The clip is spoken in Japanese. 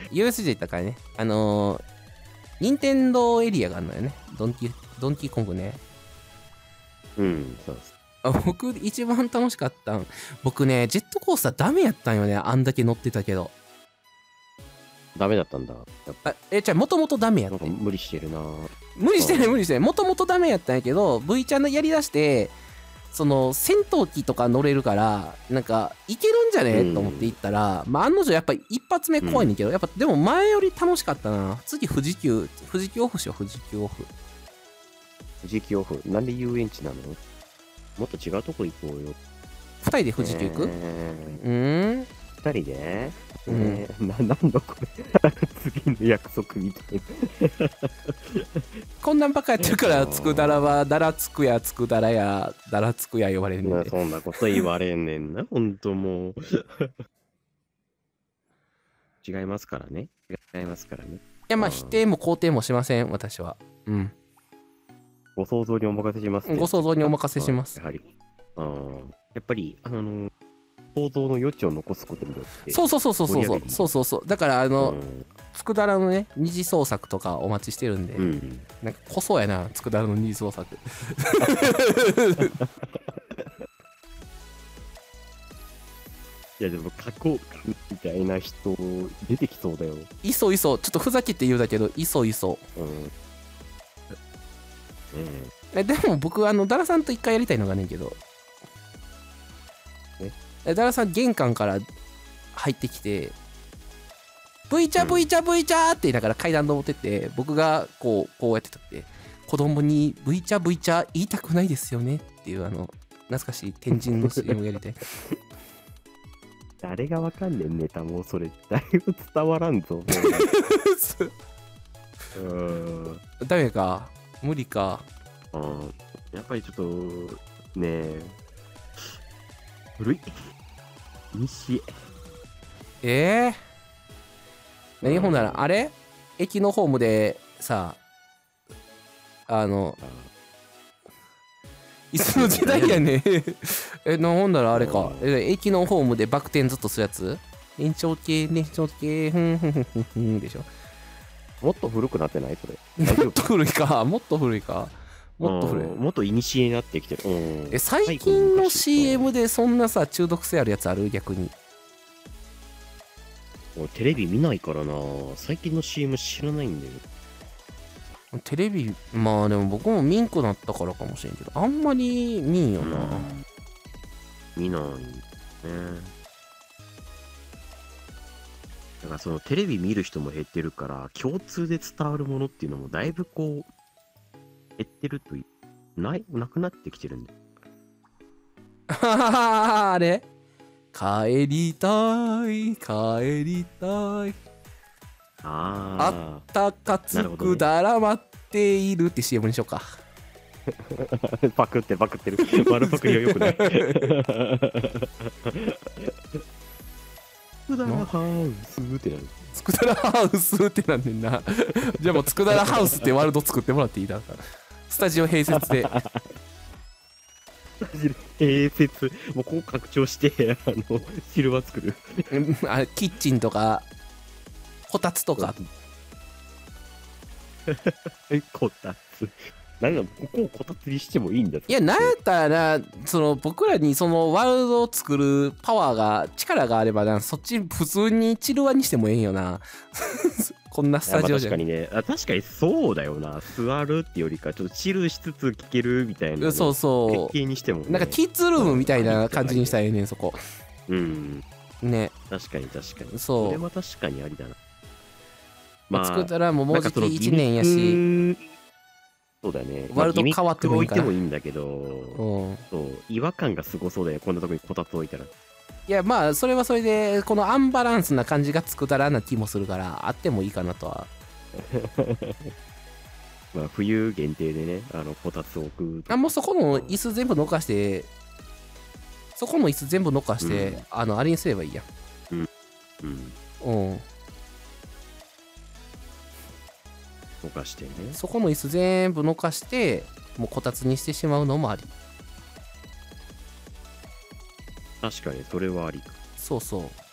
USJ 行ったからね。任天堂エリアがあるのよね。ドンキーコングね。 うん、そうです。 僕一番楽しかったん。僕ね、ジェットコースターダメやったんよね。あんだけ乗ってたけど。 ダメだったんだ。 じゃあもともとダメやった。 なんか無理してるな。 無理してない無理してない。もともとダメやったんやけど、V ちゃんのやりだして、その戦闘機とか乗れるからなんかいけるんじゃねと思って行ったら、まあ案の定やっぱ一発目怖いねんけど、やっぱでも前より楽しかったな。次富士急オフしよう。富士急オフ。 富士急オフ。なんで遊園地なの？もっと違うとこ行こうよ。 2人で富士急行く？ 2人でなんだこれ。次の約束みたいな。 こんなんばっかやってるからつくだらはだらつくやつくだらやだらつくや呼ばれるんで。 そんなこと言われんねんな。ほんともう。違いますからね。違いますからね。いやまあ否定も肯定もしません私は。 ご想像にお任せします。 ご想像にお任せします。 やはり。やっぱり想像の余地を残すことによって。 そうだからつくだらのね二次創作とかお待ちしてるんで、なんか濃そうやなつくだらの二次創作。 いやでも過去みたいな人出てきそうだよ。 いそちょっとふざけて言うだけどいそ。でも僕ダラさんと一回やりたいのがねんけど、ダラさん玄関から入ってきてV チャって言いながら階段登ってって、僕がこうやってたって子供に V チャ言いたくないですよねっていう懐かしい天神の CM やりたい。 誰がわかんねんネタもうそれだいぶ伝わらんぞ。 ダメか無理か。 やっぱりちょっとねえ古い西何ほんならあれ駅のホームでさいつの時代やねん。ほんならあれか駅のホームでバク転ずっとするやつ延長系でしょ。 もっと古くなってないそれ。 もっと古いかもっと古いもっとイニシエになってきてる。 最近の CM でそんなさ中毒性あるやつある？逆にテレビ見ないからな。最近の CM 知らないんだよ。 テレビまあでも僕も見んくなったからかもしれんけど、あんまり見んよな。 見ないね。だからそのテレビ見る人も減ってるから共通で伝わるものっていうのもだいぶこう減ってるとなくなってきてるんだよ。 あれ帰りたいあったかつくだら待っているって CM にしようか。 パクってる。丸パクリはよくない。つくだらハウスってなる。 つくだらハウスってなんねんな。じゃあもうつくだらハウスってワールド作ってもらっていいだから。スタジオ併設で。 併設もうこう拡張してシルバー作る。 キッチンとかこたつとか。 こたつ。なんかここをこたつにしてもいいんだ。 いやなんやったら僕らにそのワールドを作るパワーが力があればな、そっち普通にチルワにしてもええんよな。こんなスタジオじゃん。 確かにね。確かにそうだよな。座るってよりかちょっとチルしつつ聞けるみたいな。 そう設計にしても、ね、 なんかキッズルームみたいな感じにしたらええねんそこ。ね。 確かに。 そう。 それは確かにありだな。 まあ作ったらもうじき1年やし。 そうだね。 ワールド変わってもいいから。 置いてもいいんだけど、そう違和感がすごそうだよ。こんなとこにこたつ置いたら。 いやまあそれはそれでこのアンバランスな感じがつくだらな気もするからあってもいいかなとは。 まあ冬限定でねこたつを置く。 もうそこの椅子全部のかしてあれにすればいいやん。 のかしてね。 そこの椅子全部のかしてもうこたつにしてしまうのもあり。 確かにそれはありか。 そう